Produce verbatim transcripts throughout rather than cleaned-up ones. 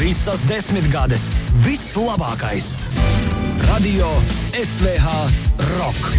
Visas desmitgades, viss labākais. Radio S V H Rock.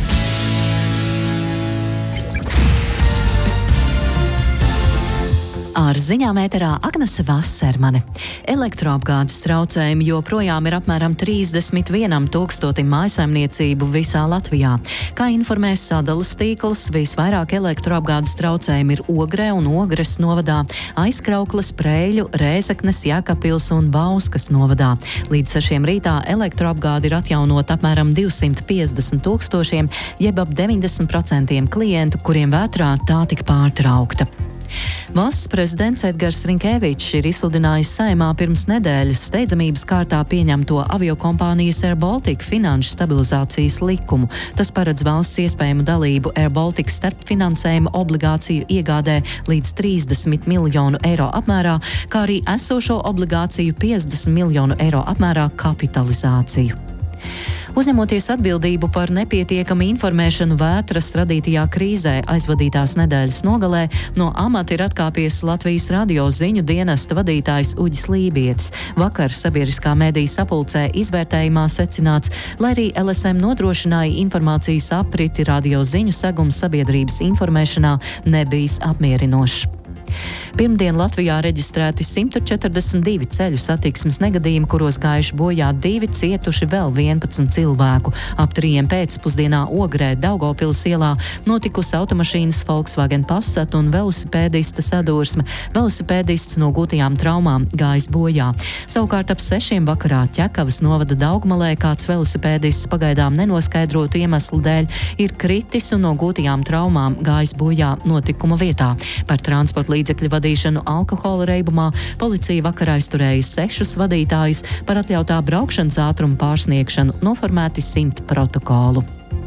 Ar ziņām ēterā Agnese Vasermane. Elektroapgādes traucējumi joprojām ir apmēram trīsdesmit vienam tūkstotim mājasaimniecību visā Latvijā. Kā informēs sadales tīkls, visvairāk elektroapgādes traucējumi ir Ogrē un Ogres novadā, Aizkraukles, Preiļu, Rēzeknes, Jēkabpils un Bauskas novadā. Līdz sešiem rītā elektroapgāde ir atjaunot apmēram divsimt piecdesmit tūkstošiem, jeb ap deviņdesmit procentiem klientu, kuriem vētrā tā tika pārtraukta. Valsts prezidents Edgars Rinkēvičs ir izsludinājis Saeimā pirms nedēļas steidzamības kārtā pieņemto aviokompānijas Air Baltica finanšu stabilizācijas likumu. Tas paredz valsts iespējamu dalību Air Baltica starpfinansējuma obligāciju iegādē līdz trīsdesmit miljonu eiro apmērā, kā arī esošo obligāciju piecdesmit miljonu eiro apmērā kapitalizāciju. Uzņemoties atbildību par nepietiekamu informēšanu vētras radītajā krīzē aizvadītās nedēļas nogalē, no amata ir atkāpies Latvijas radio ziņu dienesta vadītājs Uģis Lībietis. Vakar sabiedriskā mediju sapulcē izvērtējumā secināts, lai arī L S M nodrošināja informācijas apriti, radio ziņu segums sabiedrības informēšanā nebijis apmierinošs. Pirmdien Latvijā reģistrēti simt četrdesmit divi ceļu satiksmes negadījumi, kuros gājuši bojā divi, cietuši vēl vienpadsmit cilvēku. Ap trījiem pēcpusdienā Ogrē, Daugavpils ielā notikusi automašīnas Volkswagen Passat un velosipēdista sadursme. Velosipēdists no gūtajām traumām gājis bojā. Savukārt ap sešiem vakarā Ķekavas novada Daugmalē kāds velosipēdists pagaidām nenoskaidrotu iemeslu dēļ ir kritis un no gūtajām traumām gājis bojā notikuma vietā. Par transporta līdzekļu vadīšanu alkohola reibumā policija vakar aizturēja sešus vadītājus, par atļautā braukšanas ātrumu pārsniegšanu noformēti simt protokolu.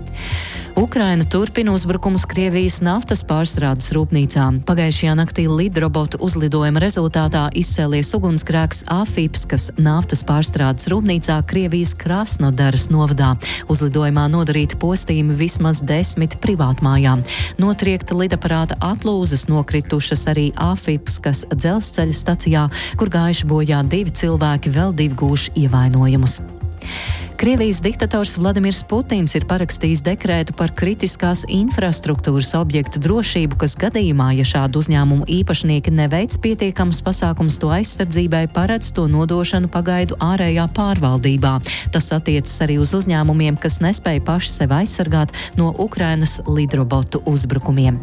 Ukraina turpina uzbrukumus Krievijas naftas pārstrādes rūpnīcām. Pagājušajā naktī lidrobotu uzlidojuma rezultātā izcēlies ugunsgrēks Afipskas naftas pārstrādes rūpnīcā Krievijas Krasnodaras novadā. Uzlidojumā nodarīti postījumi vismaz desmit privātmājām. Notriekta lidaparāta atlūzas nokritušas arī Afipskas dzelzceļa stacijā, kur gājuši bojā divi cilvēki, vēl divi gūši ievainojumus. Krievijas diktators Vladimirs Putins ir parakstījis dekrētu par kritiskās infrastruktūras objektu drošību, kas gadījumā, ja šādu uzņēmumu īpašnieki neveic pietiekams pasākums to aizsardzībai, paredz to nodošanu pagaidu ārējā pārvaldībā. Tas attiecas arī uz uzņēmumiem, kas nespēja paši sevi aizsargāt no Ukrainas lidrobotu uzbrukumiem.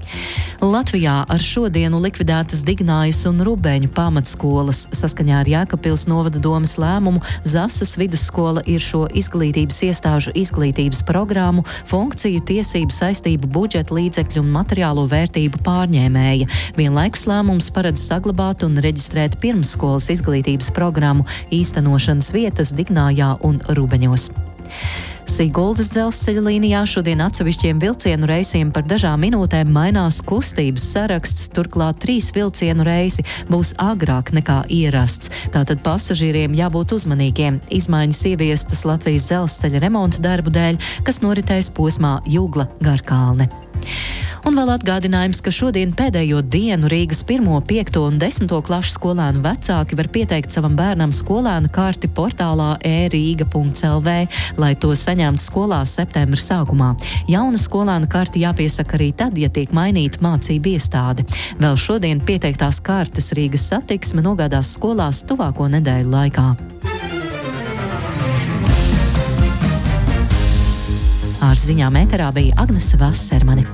Latvijā ar šodienu likvidētas Dignājas un Rubeņu pamatskolas. Saskaņā ar Jēkabpils novada domes lēmumu Zasas vidusskola ir šo izglītības iestāžu izglītības programmu, funkciju, tiesību, saistību, budžeta līdzekļu un materiālo vērtību pārņēmēja. Vienlaikus lēmums paredz saglabāt un reģistrēt pirmsskolas izglītības programmu īstenošanas vietas Dignājā un Rubeņos. Siguldas dzelzceļa līnijā šodien atsevišķiem vilcienu reisiem par dažām minūtēm mainās kustības saraksts, turklāt trīs vilcienu reisi būs agrāk nekā ierasts. Tātad pasažieriem jābūt uzmanīgiem. Izmaiņas ieviestas Latvijas dzelzceļa remonta darbu dēļ, kas noritēs posmā Jugla-Garkalne. Un vēl atgādinājums, ka šodien pēdējo dienu Rīgas pirmo, piekto un desmito klašu skolēnu vecāki var pieteikt savam bērnam skolēna karti portālā e rīga punkts el vē, lai to saņemtu skolā septembra sākumā. Jauna skolēna karti jāpiesaka arī tad, ja tiek mainīta mācību iestāde. Vēl šodien pieteiktās kartes Rīgas satiksme nogādās skolās tuvāko nedēļu laikā. Ar ziņām ēterā bija Agnese Vasermane.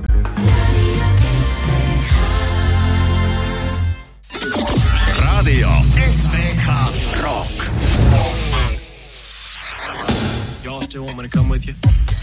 Radio S V H Rock. Y'all still want me to come with you?